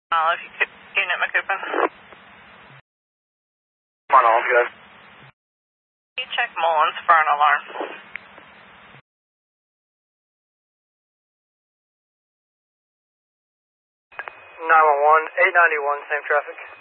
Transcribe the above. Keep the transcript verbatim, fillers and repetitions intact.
Olive, you could, Unit McCoopin. Come on, all good. You check Mullins for an alarm. nine one one, eight ninety-one, same traffic.